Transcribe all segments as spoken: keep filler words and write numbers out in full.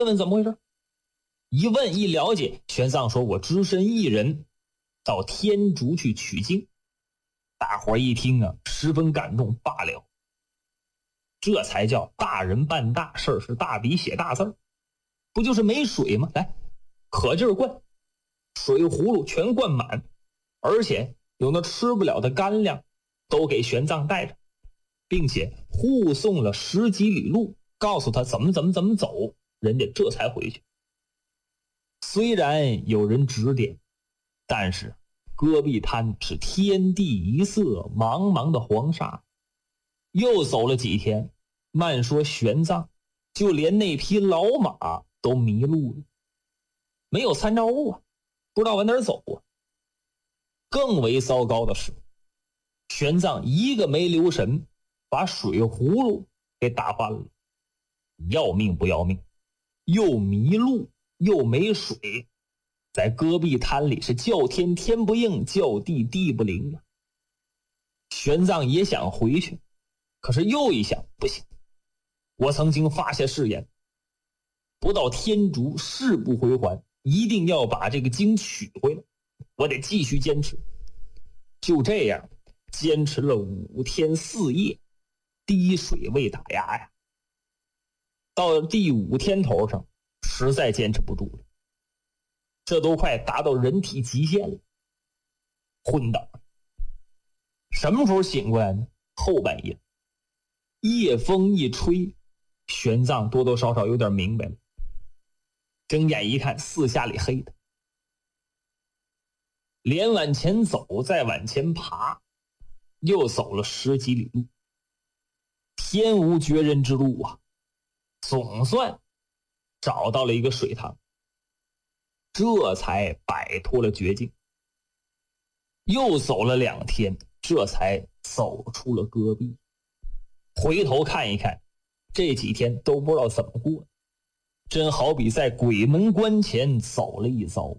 问怎么回事。一问一了解，玄奘说我只身一人到天竺去取经。大伙一听啊，十分感动，罢了，这才叫大人办大事，是大笔写大字，不就是没水吗？来，可劲儿灌，水葫芦全灌满，而且有那吃不了的干粮都给玄奘带着，并且护送了十几里路，告诉他怎么怎么怎么走，人家这才回去。虽然有人指点，但是戈壁滩是天地一色，茫茫的黄沙。又走了几天，慢说玄奘，就连那匹老马都迷路了，没有参照物啊，不知道往哪儿走啊。更为糟糕的是，玄奘一个没留神，把水葫芦给打翻了，要命不要命，又迷路又没水，在戈壁滩里是叫天天不应，叫地地不灵啊。玄奘也想回去，可是又一想，不行，我曾经发下誓言，不到天竺誓不回还，一定要把这个经取回来，我得继续坚持。就这样坚持了五天四夜，滴水未打压呀。到了第五天头上，实在坚持不住了，这都快达到人体极限了，昏倒了。什么时候醒过来呢？后半夜，夜风一吹，玄奘多多少少有点明白了。睁眼一看，四下里黑的，连往前走，再往前爬，又走了十几里路，天无绝人之路啊！总算找到了一个水塘，这才摆脱了绝境。又走了两天，这才走出了戈壁。回头看一看，这几天都不知道怎么过，真好比在鬼门关前走了一遭。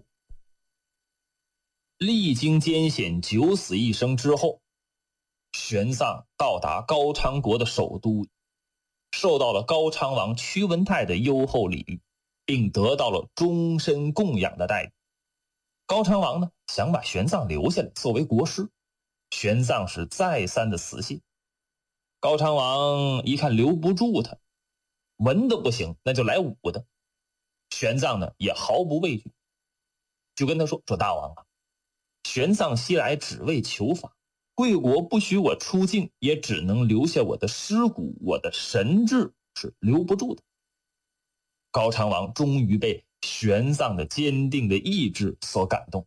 历经艰险，九死一生之后，玄奘到达高昌国的首都，受到了高昌王屈文泰的优厚礼遇，并得到了终身供养的待遇。高昌王呢，想把玄奘留下来作为国师，玄奘是再三的辞谢。高昌王一看留不住他，文的不行，那就来武的。玄奘呢也毫不畏惧，就跟他说说大王啊，玄奘西来只为求法，贵国不许我出境，也只能留下我的尸骨，我的神志是留不住的。高昌王终于被玄奘的坚定的意志所感动。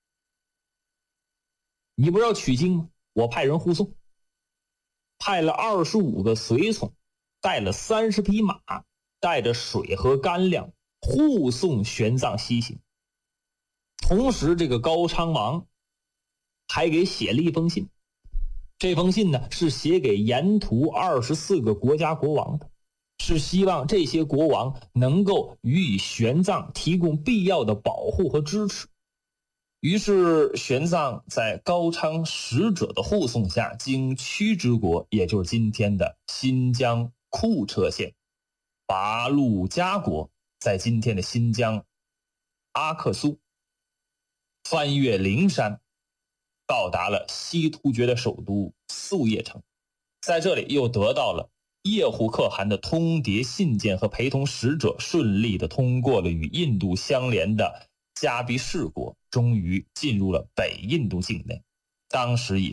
你不是要取经吗？我派人护送，派了二十五个随从，带了三十匹马，带着水和干粮，护送玄奘西行。同时这个高昌王还给写了一封信，这封信呢是写给沿途二十四个国家国王的，是希望这些国王能够予以玄奘提供必要的保护和支持。于是玄奘在高昌使者的护送下，经屈之国，也就是今天的新疆库车县，拔陆加国，在今天的新疆阿克苏，翻越灵山，到达了西突厥的首都素叶城。在这里又得到了叶护可汗的通牒信件和陪同使者，顺利的通过了与印度相连的加比士国，终于进入了北印度境内。当时已